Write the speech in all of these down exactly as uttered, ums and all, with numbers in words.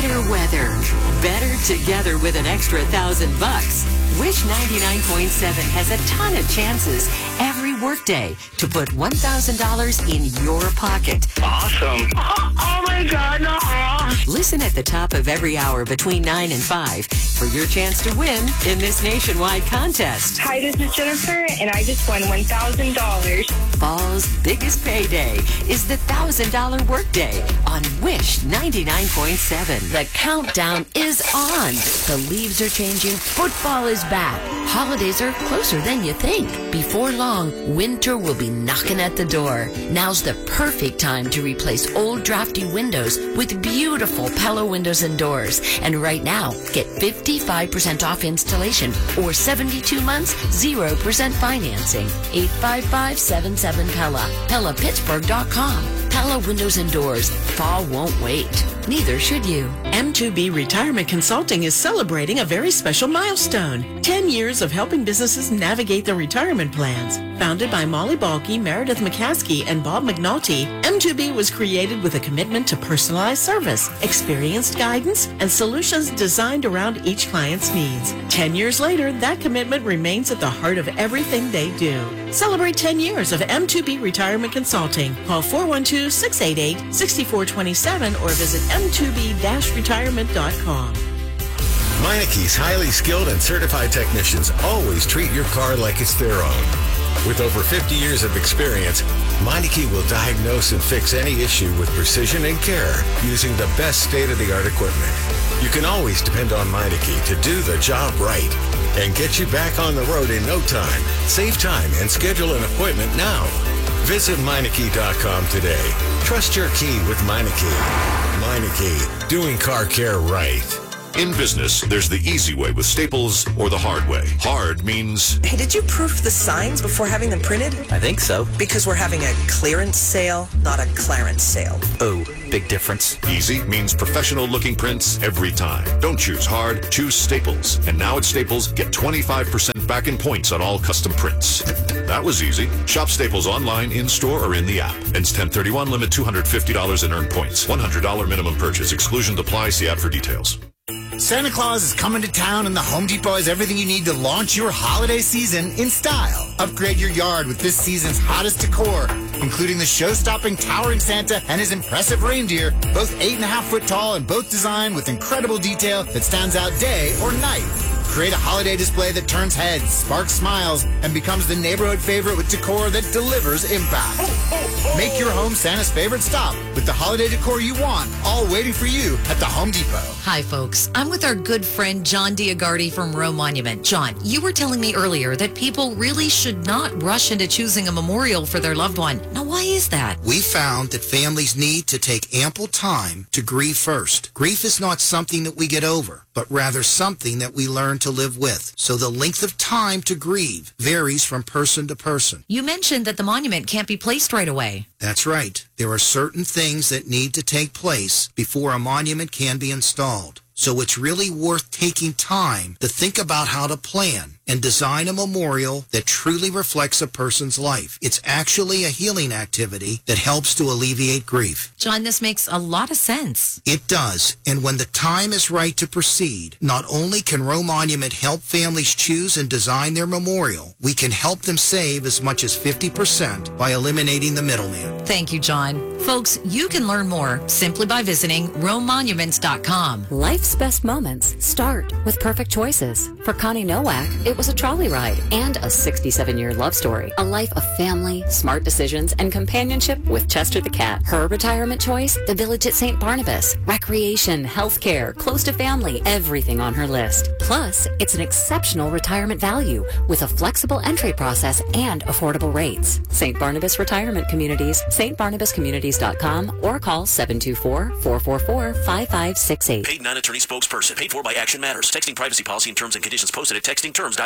better weather. Better together with an extra thousand bucks. Wish ninety-nine point seven has a ton of chances every workday to put one thousand dollars in your pocket. Awesome. Oh, oh my God. No. Listen at the top of every hour between nine and five for your chance to win in this nationwide contest. Hi, this is Jennifer, and I just won one thousand dollars. Fall's biggest payday is the one thousand dollars workday on Wish ninety-nine point seven. The countdown is on. The leaves are changing. Football is back. Holidays are closer than you think. Before long, winter will be knocking at the door. Now's the perfect time to replace old drafty windows with beautiful Pella windows and doors. And right now, get fifty-five percent off installation or seventy-two months, zero percent financing. eight five five, seven seven, Pella. Pella Pittsburgh dot com. Pella Windows and Doors. Fall won't wait. Neither should you. M two B Retirement Consulting is celebrating a very special milestone. ten years of helping businesses navigate their retirement plans. Founded by Molly Balke, Meredith McCaskey, and Bob McNulty, M two B was created with a commitment to personalized service, experienced guidance, and solutions designed around each client's needs. ten years later, that commitment remains at the heart of everything they do. Celebrate ten years of M two B Retirement Consulting. Call four one two, six eight eight, six four two seven or visit m two b dash retirement dot com. Meineke's highly skilled and certified technicians always treat your car like it's their own. With over fifty years of experience, Meineke will diagnose and fix any issue with precision and care using the best state-of-the-art equipment. You can always depend on Meineke to do the job right and get you back on the road in no time. Save time and schedule an appointment now. Visit Meineke dot com today. Trust your key with Meineke. Meineke, doing car care right. In business, there's the easy way with Staples or the hard way. Hard means... Hey, did you proof the signs before having them printed? I think so. Because we're having a clearance sale, not a clarence sale. Oh, big difference. Easy means professional-looking prints every time. Don't choose hard, choose Staples. And now at Staples, get twenty-five percent back in points on all custom prints. That was easy. Shop Staples online, in-store, or in the app. Ends ten thirty-one, limit two hundred fifty dollars in earned points. one hundred dollars minimum purchase. Exclusion applies. See app for details. Santa Claus is coming to town, and the Home Depot has everything you need to launch your holiday season in style. Upgrade your yard with this season's hottest decor, including the show-stopping towering Santa and his impressive reindeer, both eight and a half foot tall and both designed with incredible detail that stands out day or night. Create a holiday display that turns heads, sparks smiles, and becomes the neighborhood favorite with decor that delivers impact. Make your home Santa's favorite stop with the holiday decor you want, all waiting for you at the Home Depot. Hi, folks. I'm with our good friend John Diagardi from Roe Monument. John, you were telling me earlier that people really should not rush into choosing a memorial for their loved one. Now, why is that? We found that families need to take ample time to grieve first. Grief is not something that we get over, but rather something that we learn to live with. So the length of time to grieve varies from person to person. You mentioned that the monument can't be placed right away. That's right. There are certain things that need to take place before a monument can be installed. So it's really worth taking time to think about how to plan and design a memorial that truly reflects a person's life. It's actually a healing activity that helps to alleviate grief. John, this makes a lot of sense. It does. And when the time is right to proceed, not only can Roe Monument help families choose and design their memorial, we can help them save as much as fifty percent by eliminating the middleman. Thank you, John. Folks, you can learn more simply by visiting Roe Monuments dot com. Life's best moments start with perfect choices. For Connie Nowak, it was a trolley ride and a sixty-seven-year love story. A life of family, smart decisions, and companionship with Chester the cat. Her retirement choice, the village at Saint Barnabas. Recreation, healthcare, close to family, everything on her list. Plus, it's an exceptional retirement value with a flexible entry process and affordable rates. Saint Barnabas Retirement Communities, st barnabas communities dot com, or call seven two four, four four four, five five six eight. Paid non-attorney spokesperson. Paid for by Action Matters. Texting privacy policy and terms and conditions posted at texting terms dot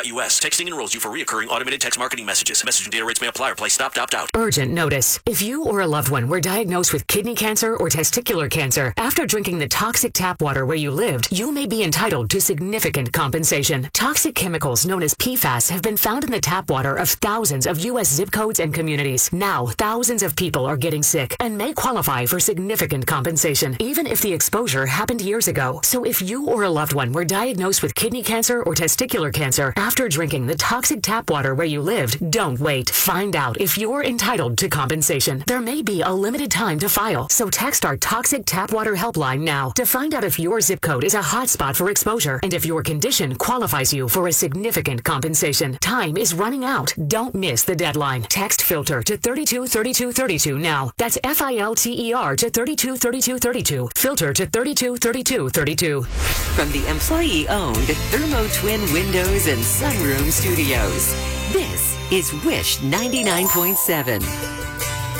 dot U S. Texting enrolls you for recurring automated text marketing messages. Message and data rates may apply or place stopped, opt out. Urgent notice. If you or a loved one were diagnosed with kidney cancer or testicular cancer after drinking the toxic tap water where you lived, you may be entitled to significant compensation. Toxic chemicals known as P FAS have been found in the tap water of thousands of U S zip codes and communities. Now, thousands of people are getting sick and may qualify for significant compensation, even if the exposure happened years ago. So if you or a loved one were diagnosed with kidney cancer or testicular cancer after drinking the toxic tap water where you lived, don't wait. Find out if you're entitled to compensation. There may be a limited time to file, so text our Toxic Tap Water Helpline now to find out if your zip code is a hotspot for exposure and if your condition qualifies you for a significant compensation. Time is running out. Don't miss the deadline. Text FILTER to thirty-two thirty-two thirty-two now. That's F I L T E R to thirty-two thirty-two thirty-two. FILTER to thirty-two thirty-two thirty-two. From the employee-owned Thermo Twin Windows and Sunroom Studios, this is Wish ninety-nine point seven.